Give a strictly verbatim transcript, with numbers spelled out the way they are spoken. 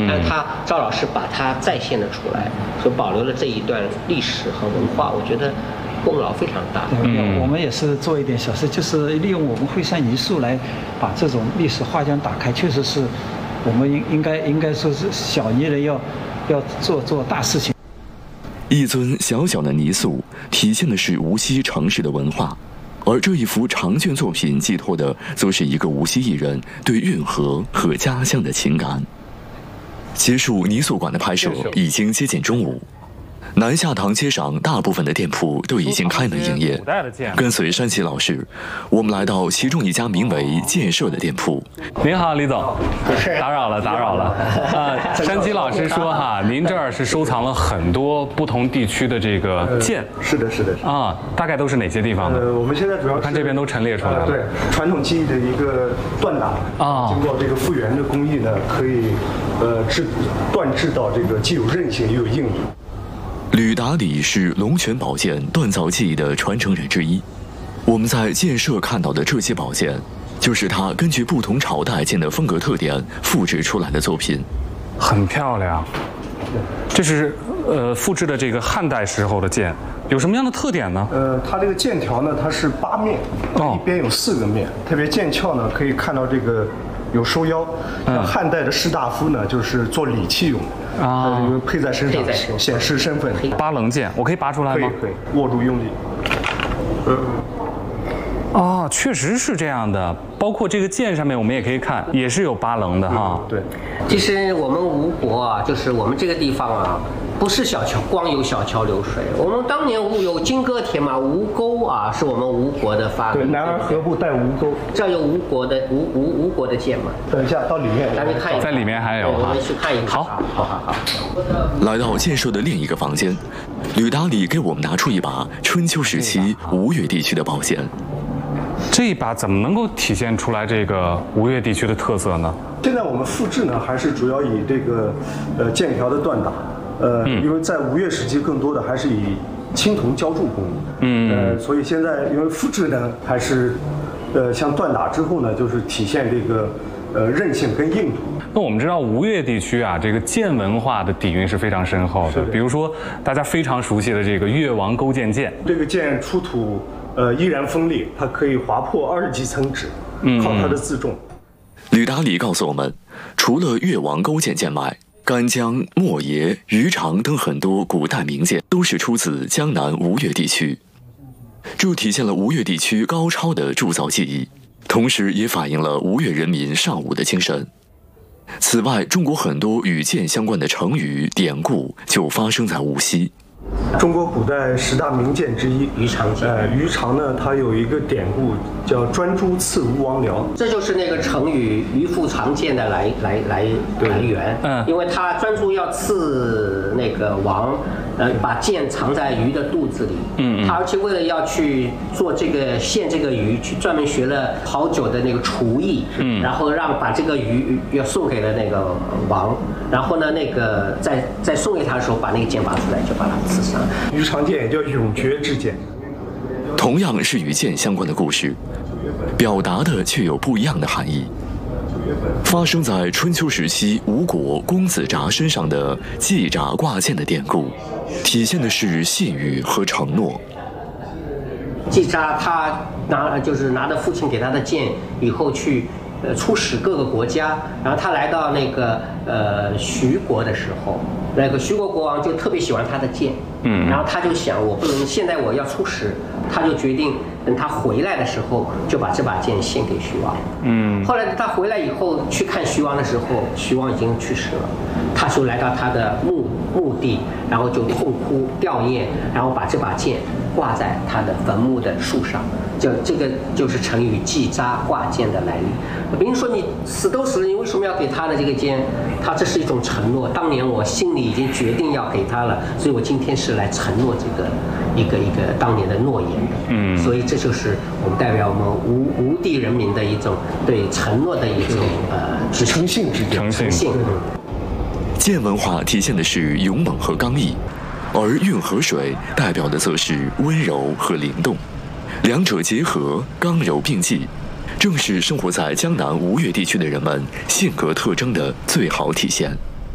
嗯，但是他赵老师把它再现了出来，所以保留了这一段历史和文化，我觉得功劳非常大。 嗯，我们也是做一点小事，就是利用我们惠山泥塑来把这种历史画卷打开，确实是我们应应该应该说是小泥人要要做做大事情。 一尊小小的泥塑，体现的是无锡城市的文化，而这一幅长卷作品寄托的，则是一个无锡艺人对运河和家乡的情感。结束泥塑馆的拍摄，已经接近中午。南下塘街上大部分的店铺都已经开门营业。跟随山奇老师，我们来到其中一家名为建设的店铺。 您好，李总，打扰了，打扰了。啊，山奇老师说哈，您这儿是收藏了很多不同地区的这个剑。 呃、是的，是的。 啊，大概都是哪些地方的？ 呃，我们现在主要看这边都陈列出来了。 呃、对，传统技艺的一个锻打啊， 经过这个复原的工艺呢，可以呃制锻制到这个既有韧性又有硬度。 吕达里是龙泉宝剑锻造技艺的传承人之一。我们在建设看到的这些宝剑，就是他根据不同朝代剑的风格特点复制出来的作品。 很漂亮，这是呃复制的这个汉代时候的剑，有什么样的特点呢？ 呃，它这个剑条呢，它是八面，哦、一边有四个面，特别剑鞘呢可以看到这个有收腰。像汉代的士大夫呢，就是做礼器用的。啊，配在身上显示身份。 八棱剑，我可以拔出来吗？ 可以，可以，握住用力。 嗯。哦，确实是这样的。包括这个剑上面，我们也可以看，也是有八棱的哈。 对。 其实我们吴国啊，就是我们这个地方啊，不是小桥，光有小桥流水。我们当年有金戈铁马，吴钩啊，是我们吴国的发明。 对，男儿何不带吴钩？ 这有吴国的吴吴吴国的剑嘛？ 等一下，到里面， 咱们看一下， 在里面还有， 我们去看一看。 好， 好好好。 来到建设的另一个房间，吕达里给我们拿出一把春秋时期吴越地区的宝剑。 这一把怎么能够体现出来这个吴越地区的特色呢？ 现在我们复制呢，还是主要以这个呃剑条的锻打，呃，嗯、因为在吴越时期更多的还是以青铜浇铸工艺，嗯，呃，所以现在因为复制呢，还是呃像锻打之后呢，就是体现这个呃韧性跟硬度。 那我们知道吴越地区啊，这个剑文化的底蕴是非常深厚的，比如说大家非常熟悉的这个越王勾践剑， 这个剑出土。呃，依然锋利，它可以划破二十几层纸，靠它的自重。 吕达里告诉我们，除了越王勾践剑外，干将、莫邪、鱼肠等很多古代名剑都是出自江南吴越地区，这体现了吴越地区高超的铸造技艺，同时也反映了吴越人民尚武的精神。此外，中国很多与剑相关的成语典故就发生在无锡。 中国古代十大名剑之一鱼肠剑。 呃，鱼肠呢，它有一个典故叫“专诸刺吴王僚”， 这就是那个成语“鱼腹藏剑”的来来来来源。嗯，因为他专诸要刺那个王，呃，把剑藏在鱼的肚子里。嗯嗯。他而且为了要去做这个献这个鱼，去专门学了好久的那个厨艺。嗯。然后让把这个鱼要送给了那个王，然后呢，那个在在送给他的时候，把那个剑拔出来，就把它刺伤。 鱼肠剑也叫永绝之剑， 同样是与剑相关的故事，表达的却有不一样的含义。发生在春秋时期吴国公子札身上的系札挂剑的典故，体现的是信誉和承诺。 系札他拿就是拿着父亲给他的剑以后去呃出使各个国家，然后他来到那个呃徐国的时候，那个徐国国王就特别喜欢他的剑，嗯，然后他就想我不能现在我要出使，他就决定等他回来的时候就把这把剑献给徐王，嗯，后来他回来以后去看徐王的时候，徐王已经去世了，他就来到他的墓墓地，然后就痛哭吊唁，然后把这把剑挂在他的坟墓的树上，就这个就是成语系札挂剑的来历。比如说你死都死了，你为什么要给他的这个剑？他这是一种承诺，当年我心里已经决定要给他了，所以我今天是来承诺这个一个一个当年的诺言的。嗯，所以这就是我们代表我们吴吴地人民的一种对承诺的一种呃诚信之诚信。 信剑文化体现的是勇猛和刚毅，而运河水代表的则是温柔和灵动，两者结合，刚柔并济，正是生活在江南吴越地区的人们性格特征的最好体现。